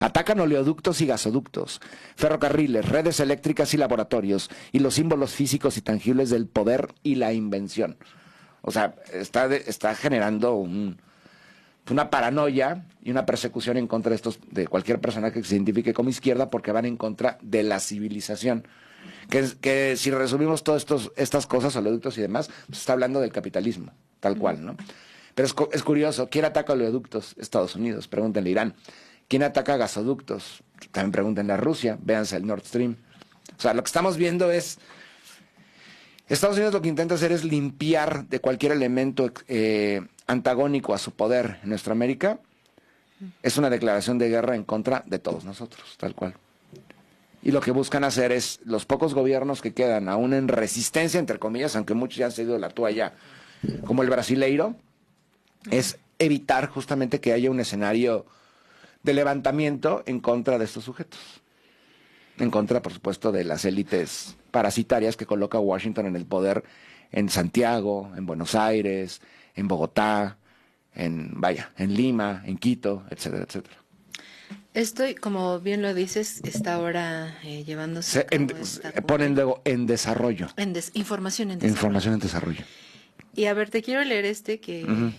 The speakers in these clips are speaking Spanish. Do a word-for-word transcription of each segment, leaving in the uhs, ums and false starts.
Atacan oleoductos y gasoductos, ferrocarriles, redes eléctricas y laboratorios, y los símbolos físicos y tangibles del poder y la invención. O sea, está, de, está generando un, una paranoia y una persecución en contra de estos, de cualquier persona que se identifique como izquierda, porque van en contra de la civilización. Que, que si resumimos todas estas cosas, oleoductos y demás, pues está hablando del capitalismo, tal cual, ¿no? Pero es, es curioso, ¿quién ataca oleoductos? Estados Unidos, pregúntenle a Irán. ¿Quién ataca gasoductos? También pregúntenle a Rusia, véanse el Nord Stream. O sea, lo que estamos viendo es... Estados Unidos lo que intenta hacer es limpiar de cualquier elemento eh, antagónico a su poder en nuestra América. Es una declaración de guerra en contra de todos nosotros, tal cual. Y lo que buscan hacer es, los pocos gobiernos que quedan aún en resistencia, entre comillas, aunque muchos ya han cedido la toalla, como el brasileiro, es evitar justamente que haya un escenario de levantamiento en contra de estos sujetos. En contra, por supuesto, de las élites parasitarias que coloca Washington en el poder en Santiago, en Buenos Aires, en Bogotá, en, vaya, en Lima, en Quito, etcétera, etcétera. Estoy, como bien lo dices, está ahora eh, llevándose Se, en, ponen luego en desarrollo. En des, información en desarrollo. Información en desarrollo. Y a ver, te quiero leer este que... Uh-huh.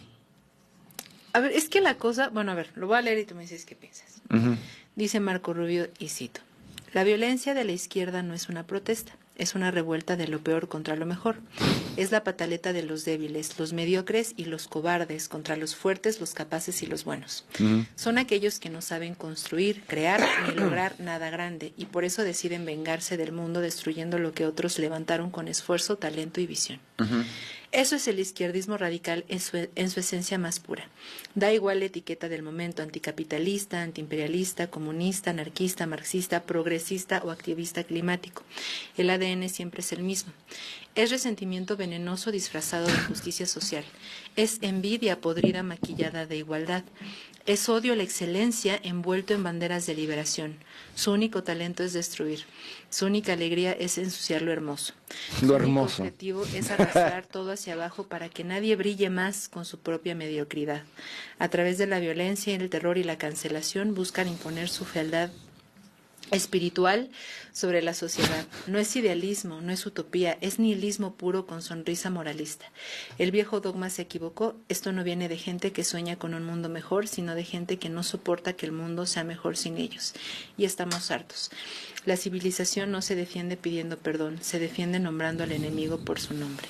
A ver, es que la cosa... Bueno, a ver, lo voy a leer y tú me dices qué piensas. Uh-huh. Dice Marco Rubio, y cito: la violencia de la izquierda no es una protesta, es una revuelta de lo peor contra lo mejor. Es la pataleta de los débiles, los mediocres y los cobardes contra los fuertes, los capaces y los buenos. Uh-huh. Son aquellos que no saben construir, crear ni lograr nada grande, y por eso deciden vengarse del mundo destruyendo lo que otros levantaron con esfuerzo, talento y visión. Uh-huh. Eso es el izquierdismo radical en su, en su esencia más pura. Da igual la etiqueta del momento: anticapitalista, antiimperialista, comunista, anarquista, marxista, progresista o activista climático. El A D N siempre es el mismo. Es resentimiento venenoso disfrazado de justicia social. Es envidia podrida maquillada de igualdad. Es odio a la excelencia envuelto en banderas de liberación. Su único talento es destruir. Su única alegría es ensuciar lo hermoso. Lo hermoso. Su único objetivo es arrastrar todo hacia abajo para que nadie brille más con su propia mediocridad. A través de la violencia, el terror y la cancelación buscan imponer su fealdad espiritual sobre la sociedad. No es idealismo, no es utopía, es nihilismo puro con sonrisa moralista. El viejo dogma se equivocó. Esto no viene de gente que sueña con un mundo mejor, sino de gente que no soporta que el mundo sea mejor sin ellos. Y estamos hartos. La civilización no se defiende pidiendo perdón, se defiende nombrando al enemigo por su nombre.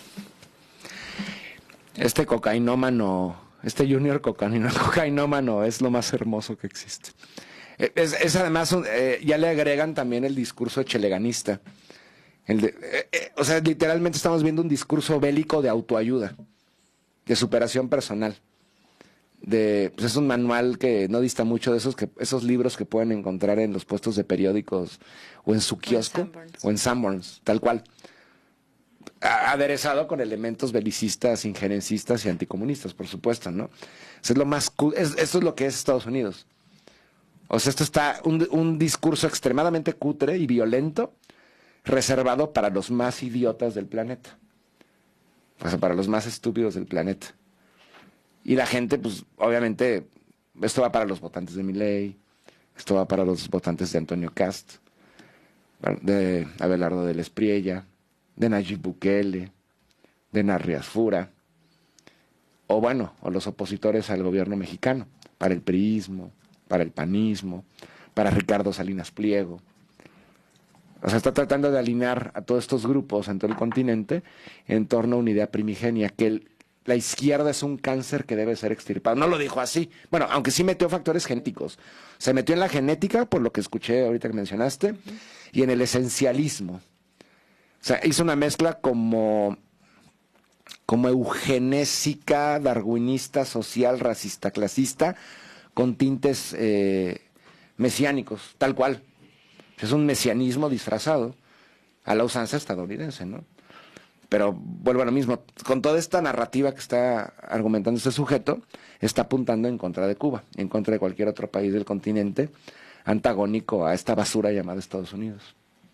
Este cocainómano, este junior cocainómano, cocainómano es lo más hermoso que existe. Es, es además, eh, ya le agregan también el discurso cheleganista. El de, eh, eh, o sea, literalmente estamos viendo un discurso bélico de autoayuda, de superación personal. De, pues es un manual que no dista mucho de esos, que, esos libros que pueden encontrar en los puestos de periódicos o en su kiosco o en Sanborns, tal cual. Aderezado con elementos belicistas, injerencistas y anticomunistas, por supuesto, ¿no? Eso es lo más, es, eso es lo que es Estados Unidos. O sea, esto está un, un discurso extremadamente cutre y violento, reservado para los más idiotas del planeta. O sea, para los más estúpidos del planeta. Y la gente, pues, obviamente, esto va para los votantes de Milei, esto va para los votantes de Antonio Cast, de Abelardo del Espriella, de Nayib Bukele, de Narrias Fura, o bueno, o los opositores al gobierno mexicano, para el priismo, para el panismo, para Ricardo Salinas Pliego. O sea, está tratando de alinear a todos estos grupos en todo el continente en torno a una idea primigenia, que el, la izquierda es un cáncer que debe ser extirpado. No lo dijo así. Bueno, aunque sí metió factores genéticos. Se metió en la genética, por lo que escuché ahorita que mencionaste, uh-huh. y en el esencialismo. O sea, hizo una mezcla como, como eugenésica, darwinista, social, racista, clasista, con tintes eh, mesiánicos, tal cual. Es un mesianismo disfrazado a la usanza estadounidense, ¿no? Pero vuelvo a lo mismo, con toda esta narrativa que está argumentando este sujeto, está apuntando en contra de Cuba, en contra de cualquier otro país del continente antagónico a esta basura llamada Estados Unidos.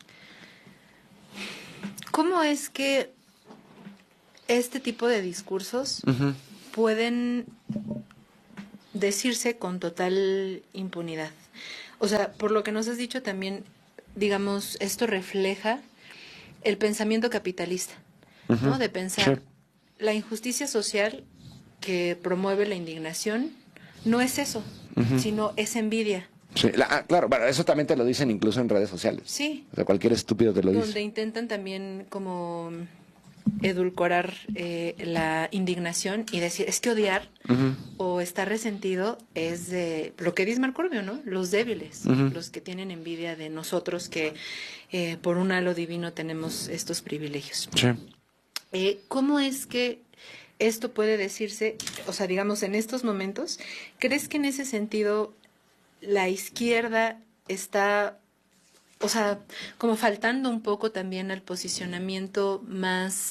¿Cómo es que este tipo de discursos uh-huh. pueden decirse con total impunidad? O sea, por lo que nos has dicho también, digamos, esto refleja el pensamiento capitalista, uh-huh. ¿no? De pensar sí. la injusticia social que promueve la indignación no es eso, uh-huh. sino es envidia. Sí, la, ah, claro, bueno, eso también te lo dicen incluso en redes sociales. Sí. O sea, cualquier estúpido te lo dice. Donde intentan también como edulcorar eh, la indignación y decir, es que odiar uh-huh. o estar resentido es de lo que dice Marco Rubio, ¿no? Los débiles, uh-huh. los que tienen envidia de nosotros que eh, por un halo divino tenemos estos privilegios. Sí. Eh, ¿Cómo es que esto puede decirse, o sea, digamos, en estos momentos, crees que en ese sentido la izquierda está, o sea, como faltando un poco también al posicionamiento más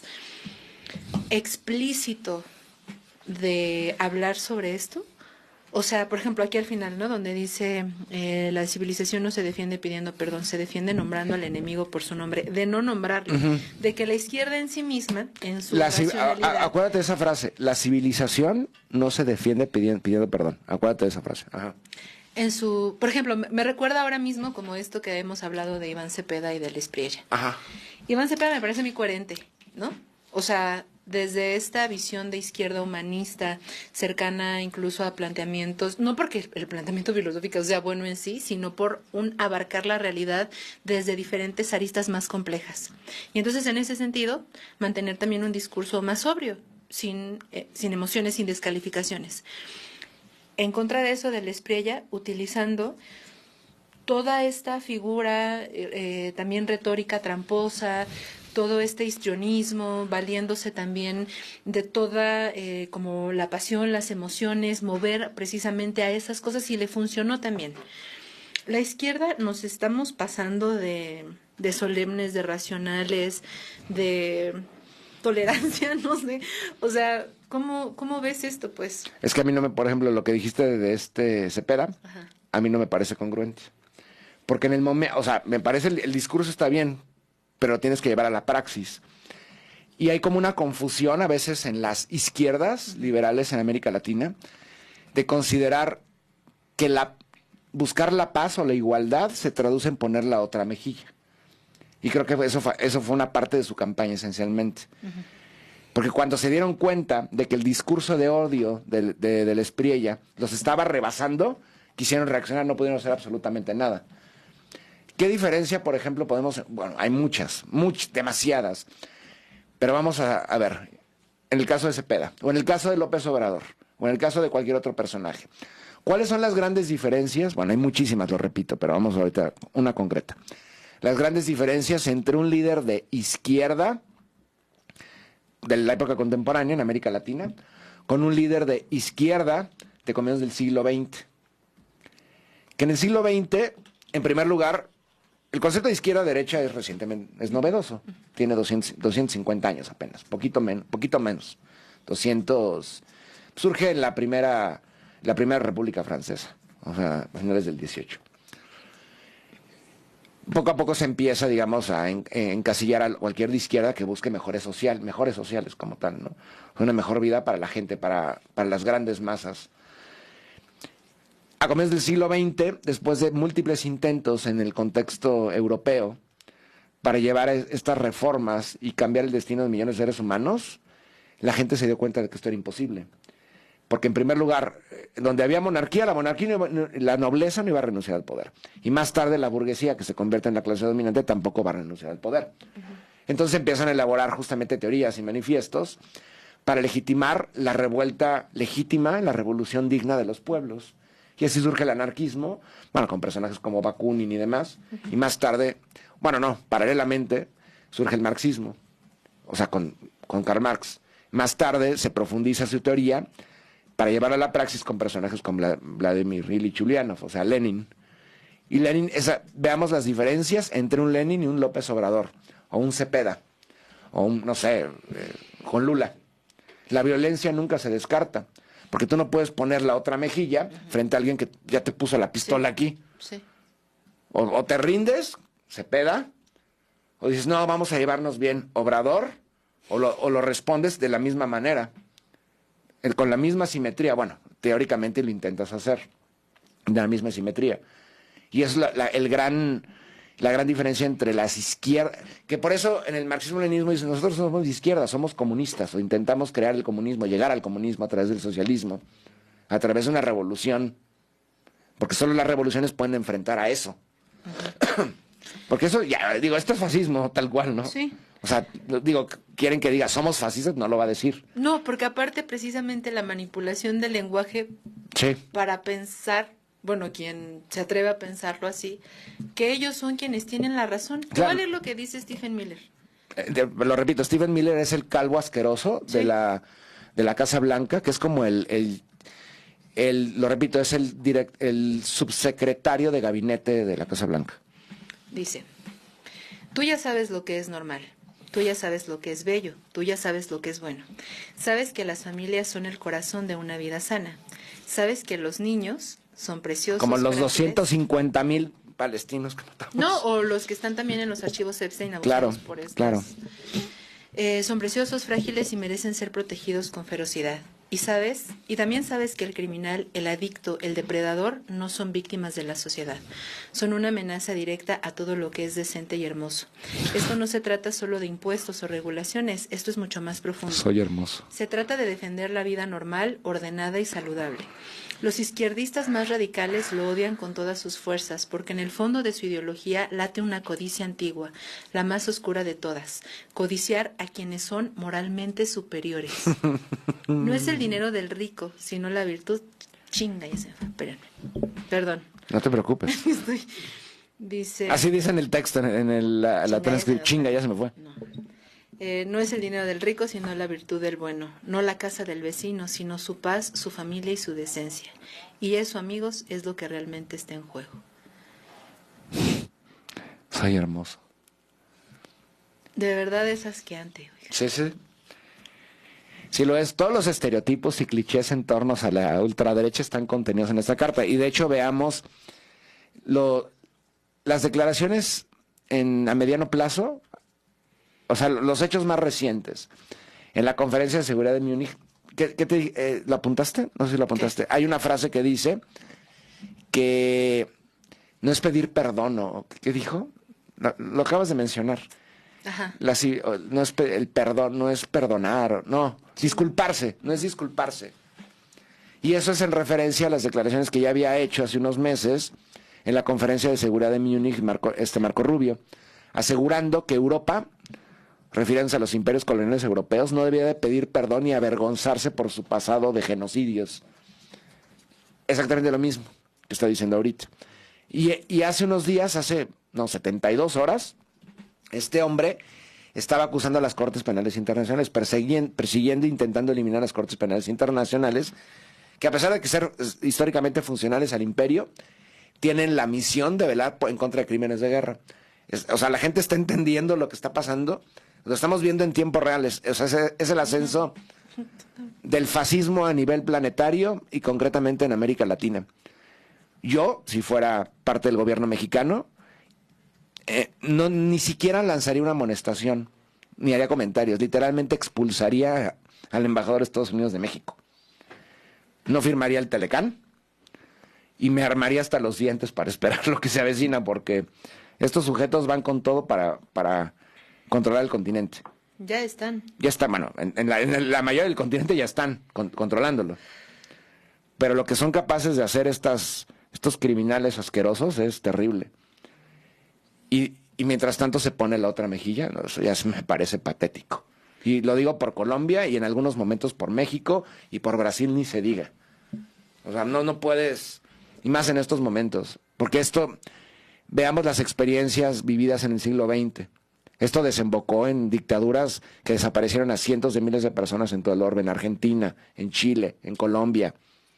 explícito de hablar sobre esto? O sea, por ejemplo, aquí al final, ¿no? Donde dice, eh, la civilización no se defiende pidiendo perdón, se defiende nombrando al enemigo por su nombre, de no nombrarlo, uh-huh. de que la izquierda en sí misma, en su la, racionalidad... a, a, acuérdate de esa frase, la civilización no se defiende pidiendo, pidiendo perdón, acuérdate de esa frase. Ajá. En su, por ejemplo, me recuerda ahora mismo como esto que hemos hablado de Iván Cepeda y del Espriella. Ajá. Iván Cepeda me parece muy coherente, ¿no? O sea, desde esta visión de izquierda humanista, cercana incluso a planteamientos, no porque el planteamiento filosófico sea bueno en sí, sino por un abarcar la realidad desde diferentes aristas más complejas. Y entonces, en ese sentido, mantener también un discurso más sobrio, sin, eh, sin emociones, sin descalificaciones. En contra de eso del Espriella, utilizando toda esta figura eh, también retórica tramposa, todo este histrionismo, valiéndose también de toda eh, como la pasión, las emociones, mover precisamente a esas cosas, y le funcionó también. La izquierda nos estamos pasando de, de solemnes, de racionales, de tolerancia, no sé, o sea... ¿Cómo, ¿Cómo ves esto, pues? Es que a mí no me, por ejemplo, lo que dijiste de este Cepeda, ajá. a mí no me parece congruente. Porque en el momento, o sea, me parece el, el discurso está bien, pero lo tienes que llevar a la praxis. Y hay como una confusión a veces en las izquierdas liberales en América Latina de considerar que la buscar la paz o la igualdad se traduce en poner la otra mejilla. Y creo que eso fue, eso fue una parte de su campaña esencialmente. Uh-huh. Porque cuando se dieron cuenta de que el discurso de odio del de, de Espriella los estaba rebasando, quisieron reaccionar, no pudieron hacer absolutamente nada. ¿Qué diferencia, por ejemplo, podemos...? Bueno, hay muchas, muchas, demasiadas. Pero vamos a, a ver, en el caso de Cepeda, o en el caso de López Obrador, o en el caso de cualquier otro personaje. ¿Cuáles son las grandes diferencias? Bueno, hay muchísimas, lo repito, pero vamos ahorita a una concreta. Las grandes diferencias entre un líder de izquierda de la época contemporánea en América Latina, con un líder de izquierda de comienzos del siglo veinte. Que en el siglo veinte, en primer lugar, el concepto de izquierda-derecha es recientemente, es novedoso. Tiene doscientos, doscientos cincuenta años apenas, poquito, men, poquito menos. doscientos, surge en la primera, la primera República Francesa, o sea, a finales del dieciocho. Poco a poco se empieza, digamos, a en, a encasillar a cualquier de izquierda que busque mejores, social, mejores sociales como tal, ¿no? Una mejor vida para la gente, para, para las grandes masas. A comienzos del siglo veinte, después de múltiples intentos en el contexto europeo para llevar estas reformas y cambiar el destino de millones de seres humanos, la gente se dio cuenta de que esto era imposible. Porque en primer lugar, donde había monarquía, la monarquía, no iba, la nobleza no iba a renunciar al poder. Y más tarde la burguesía, que se convierte en la clase dominante, tampoco va a renunciar al poder. Uh-huh. Entonces empiezan a elaborar justamente teorías y manifiestos para legitimar la revuelta legítima, la revolución digna de los pueblos. Y así surge el anarquismo, bueno, con personajes como Bakunin y demás. Uh-huh. Y más tarde, bueno, no, paralelamente surge el marxismo, o sea, con, con Karl Marx. Más tarde se profundiza su teoría para llevar a la praxis con personajes como Vladimir Ilich Ulyanov, o sea, Lenin. Y Lenin, esa, veamos las diferencias entre un Lenin y un López Obrador, o un Cepeda, o un, no sé, eh, con Lula. La violencia nunca se descarta, porque tú no puedes poner la otra mejilla uh-huh. frente a alguien que ya te puso la pistola sí. aquí. Sí. O, o te rindes, Cepeda, o dices, no, vamos a llevarnos bien, Obrador, o lo, o lo respondes de la misma manera. El, con la misma simetría, bueno, teóricamente lo intentas hacer, de la misma simetría. Y es la, la, el gran, la gran diferencia entre las izquierdas, que por eso en el marxismo-leninismo dicen, nosotros somos de izquierda, somos comunistas, o intentamos crear el comunismo, llegar al comunismo a través del socialismo, a través de una revolución, porque solo las revoluciones pueden enfrentar a eso. Uh-huh. Porque eso, ya digo, esto es fascismo tal cual, ¿no? Sí. O sea, digo, quieren que diga, somos fascistas, no lo va a decir. No, porque aparte precisamente la manipulación del lenguaje sí. para pensar, bueno, quien se atreve a pensarlo así, que ellos son quienes tienen la razón. Claro. ¿Cuál es lo que dice Stephen Miller? Eh, te, lo repito, Stephen Miller es el calvo asqueroso sí. de la de la Casa Blanca, que es como el, el, el lo repito, es el, direct, el subsecretario de gabinete de la Casa Blanca. Dice, tú ya sabes lo que es normal. Tú ya sabes lo que es bello, tú ya sabes lo que es bueno. Sabes que las familias son el corazón de una vida sana. Sabes que los niños son preciosos. Como los doscientos cincuenta mil palestinos que matamos. No, o los que están también en los archivos Epstein abusados claro, por estas. Claro. Eh, son preciosos, frágiles y merecen ser protegidos con ferocidad. Y sabes, y también sabes que el criminal, el adicto, el depredador no son víctimas de la sociedad. Son una amenaza directa a todo lo que es decente y hermoso. Esto no se trata solo de impuestos o regulaciones, esto es mucho más profundo. Soy hermoso. Se trata de defender la vida normal, ordenada y saludable. Los izquierdistas más radicales lo odian con todas sus fuerzas, porque en el fondo de su ideología late una codicia antigua, la más oscura de todas, codiciar a quienes son moralmente superiores. No es el dinero del rico, sino la virtud. Chinga, ya se fue, espérenme. Perdón. No te preocupes. Estoy... Dice... Así dice en el texto, en el, la, la transcripción. Chinga, ya se me fue. No. Eh, no es el dinero del rico, sino la virtud del bueno. No la casa del vecino, sino su paz, su familia y su decencia. Y eso, amigos, es lo que realmente está en juego. Soy hermoso. De verdad es asqueante. Oiga. Sí, sí. Sí lo es. Todos los estereotipos y clichés en torno a la ultraderecha están contenidos en esta carta. Y de hecho, veamos lo, las declaraciones en, a mediano plazo. O sea, los hechos más recientes. En la conferencia de seguridad de Múnich, ¿qué, qué te, eh, ¿lo apuntaste? No sé si lo apuntaste. ¿Qué? Hay una frase que dice que no es pedir perdón, ¿o qué dijo? Lo, lo acabas de mencionar. Ajá. La, no es el perdón, no es perdonar, no, disculparse, no es disculparse. Y eso es en referencia a las declaraciones que ya había hecho hace unos meses en la conferencia de seguridad de Múnich, Marco, este Marco Rubio, asegurando que Europa, refiriéndose a los imperios coloniales europeos, no debía de pedir perdón ni avergonzarse por su pasado de genocidios. Exactamente lo mismo que está diciendo ahorita. Y, y hace unos días, hace, no, setenta y dos horas, este hombre estaba acusando a las Cortes Penales Internacionales, persiguiendo, persiguiendo e intentando eliminar las Cortes Penales Internacionales, que a pesar de que ser históricamente funcionales al imperio, tienen la misión de velar por, en contra de crímenes de guerra. Es, o sea, la gente está entendiendo lo que está pasando, lo estamos viendo en tiempo real. Es, o sea, es, es el ascenso del fascismo a nivel planetario y concretamente en América Latina. Yo, si fuera parte del gobierno mexicano, eh, no ni siquiera lanzaría una amonestación, ni haría comentarios. Literalmente expulsaría al embajador de Estados Unidos de México. No firmaría el Telecán y me armaría hasta los dientes para esperar lo que se avecina, porque estos sujetos van con todo para, para controlar el continente. Ya están. Ya están, bueno, en, en, la, en la mayoría del continente ya están con, controlándolo. Pero lo que son capaces de hacer estas, estos criminales asquerosos es terrible. Y, y mientras tanto se pone la otra mejilla, ¿no? Eso ya me parece patético. Y lo digo por Colombia y en algunos momentos por México y por Brasil ni se diga. O sea, no, no puedes, y más en estos momentos, porque esto, veamos las experiencias vividas en el siglo veinte. Esto desembocó en dictaduras que desaparecieron a cientos de miles de personas en todo el orbe, en Argentina, en Chile, en Colombia,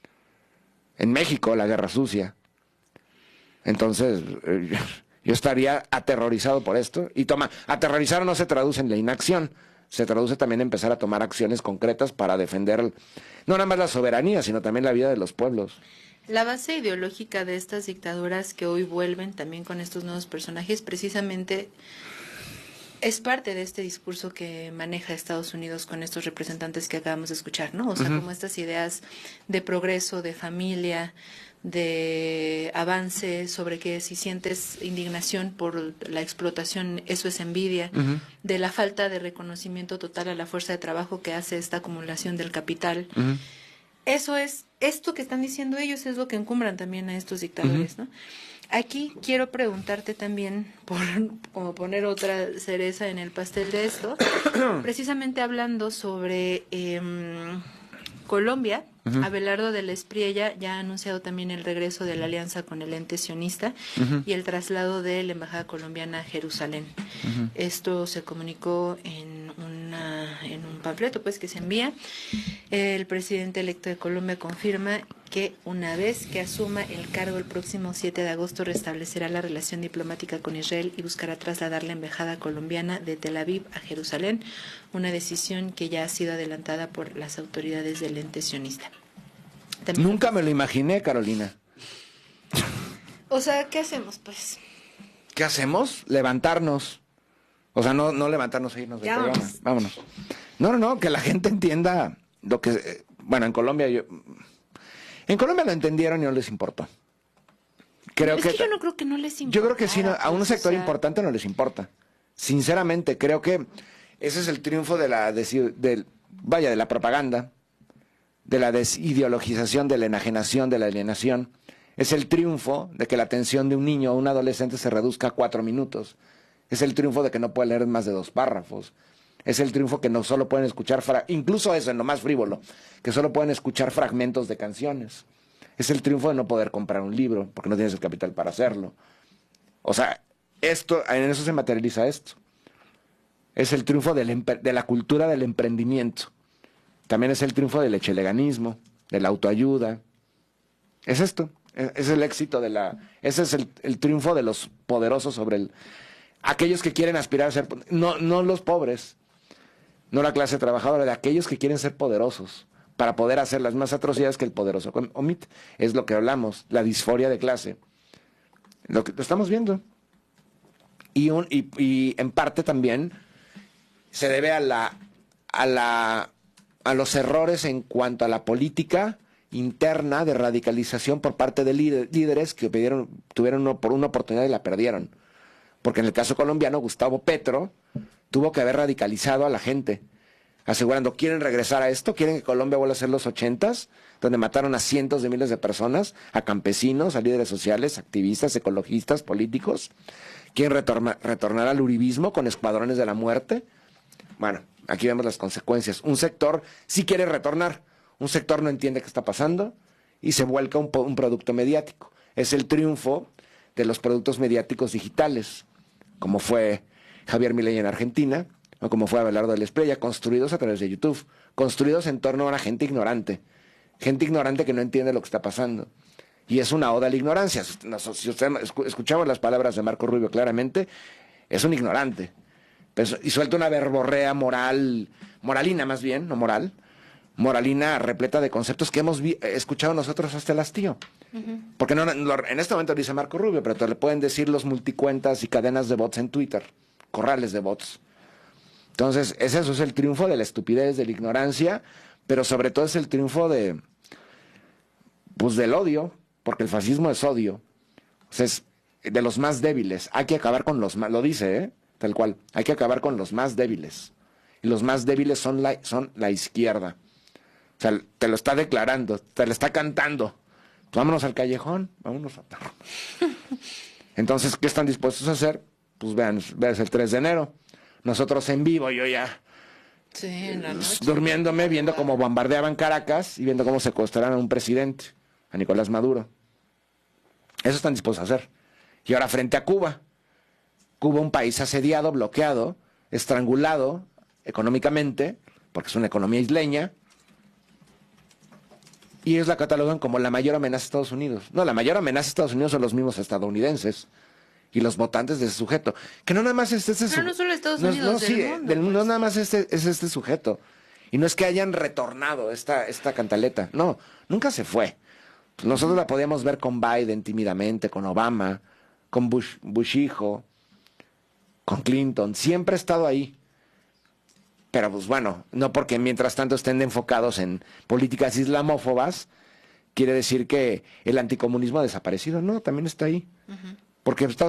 en México, la Guerra Sucia. Entonces, eh, yo estaría aterrorizado por esto. Y toma, aterrorizar no se traduce en la inacción, se traduce también en empezar a tomar acciones concretas para defender no nada más la soberanía, sino también la vida de los pueblos. La base ideológica de estas dictaduras que hoy vuelven también con estos nuevos personajes precisamente es parte de este discurso que maneja Estados Unidos con estos representantes que acabamos de escuchar, ¿no? O sea, uh-huh. como estas ideas de progreso, de familia, de avance, sobre que si sientes indignación por la explotación, eso es envidia, uh-huh. de la falta de reconocimiento total a la fuerza de trabajo que hace esta acumulación del capital. Uh-huh. Eso es, esto que están diciendo ellos es lo que encumbran también a estos dictadores, uh-huh. ¿no? Aquí quiero preguntarte también, por como poner otra cereza en el pastel de esto, precisamente hablando sobre eh, Colombia. Uh-huh. Abelardo de la Espriella ya ha anunciado también el regreso de la alianza con el ente sionista uh-huh. y el traslado de la embajada colombiana a Jerusalén. Uh-huh. Esto se comunicó en una en un panfleto pues que se envía. El presidente electo de Colombia confirma que una vez que asuma el cargo el próximo siete de agosto restablecerá la relación diplomática con Israel y buscará trasladar la embajada colombiana de Tel Aviv a Jerusalén, una decisión que ya ha sido adelantada por las autoridades del ente sionista. También Nunca me lo imaginé, Carolina. O sea, ¿qué hacemos, pues? ¿Qué hacemos? Levantarnos. O sea, no, no levantarnos e irnos del programa. Vámonos. vámonos. No, no, no, que la gente entienda lo que... Eh, bueno, en Colombia yo... En Colombia lo entendieron y no les importó. Creo es que, que yo no creo que no les importa. Yo creo que sí, no, a un sector o sea... importante no les importa. Sinceramente, creo que ese es el triunfo de la... De, de, vaya, de la propaganda, de la desideologización, de la enajenación, de la alienación. Es el triunfo de que la atención de un niño o un adolescente se reduzca a cuatro minutos. Es el triunfo de que no puede leer más de dos párrafos. Es el triunfo que no solo pueden escuchar, fra incluso eso en lo más frívolo, que solo pueden escuchar fragmentos de canciones. Es el triunfo de no poder comprar un libro, porque no tienes el capital para hacerlo. O sea, esto, en eso se materializa esto. Es el triunfo del, de la cultura del emprendimiento. También es el triunfo del echeleganismo, de la autoayuda. Es esto, es, es el éxito de la... Ese es el, el triunfo de los poderosos sobre el... Aquellos que quieren aspirar a ser... No, no los pobres, no la clase trabajadora, de aquellos que quieren ser poderosos para poder hacer las más atrocidades que el poderoso omite. Es lo que hablamos, la disforia de clase. Lo que lo estamos viendo. Y, un, y, y en parte también se debe a la... A la a los errores en cuanto a la política interna de radicalización por parte de líderes que pidieron, tuvieron uno, por una oportunidad y la perdieron. Porque en el caso colombiano, Gustavo Petro tuvo que haber radicalizado a la gente, asegurando, ¿quieren regresar a esto? ¿Quieren que Colombia vuelva a ser los ochentas? Donde mataron a cientos de miles de personas, a campesinos, a líderes sociales, activistas, ecologistas, políticos. ¿Quieren retornar, retornar al uribismo con escuadrones de la muerte? Bueno, aquí vemos las consecuencias. Un sector sí quiere retornar, un sector no entiende qué está pasando y se vuelca un, un producto mediático. Es el triunfo de los productos mediáticos digitales, como fue Javier Milei en Argentina, o como fue Abelardo de la Espriella, construidos a través de YouTube, construidos en torno a una gente ignorante, gente ignorante que no entiende lo que está pasando. Y es una oda a la ignorancia. Si usted escuchamos las palabras de Marco Rubio claramente, es un ignorante. Y suelta una verborrea moral, moralina más bien, no moral, moralina repleta de conceptos que hemos escuchado nosotros hasta el hastío. Uh-huh. Porque no, no, en este momento dice Marco Rubio, pero te le pueden decir los multicuentas y cadenas de bots en Twitter, corrales de bots. Entonces, es eso, es el triunfo de la estupidez, de la ignorancia, pero sobre todo es el triunfo de, pues del odio, porque el fascismo es odio. O sea, es de los más débiles. Hay que acabar con los más, lo dice, ¿eh? Tal cual. Hay que acabar con los más débiles. Y los más débiles son la, son la izquierda. O sea, te lo está declarando, te lo está cantando. Pues vámonos al callejón, vámonos a... Entonces, ¿qué están dispuestos a hacer? Pues vean, vean, es el tres de enero. Nosotros en vivo, yo ya... Sí, en la noche. Durmiéndome, viendo cómo bombardeaban Caracas y viendo cómo secuestraron a un presidente, a Nicolás Maduro. Eso están dispuestos a hacer. Y ahora frente a Cuba. Cuba, un país asediado, bloqueado, estrangulado económicamente, porque es una economía isleña, y ellos la catalogan como la mayor amenaza a Estados Unidos. No, la mayor amenaza a Estados Unidos son los mismos estadounidenses y los votantes de ese sujeto. Que no nada más es este sujeto. No, no solo Estados no, Unidos, no, del sí, mundo, del mundo, pues. No nada más este, es este sujeto. Y no es que hayan retornado esta, esta cantaleta. No, nunca se fue. Nosotros la podíamos ver con Biden tímidamente, con Obama, con Bush, Bush hijo, con Clinton. Siempre ha estado ahí. Pero pues bueno, no porque mientras tanto estén enfocados en políticas islamófobas, quiere decir que el anticomunismo ha desaparecido. No, también está ahí. Uh-huh. Porque Estados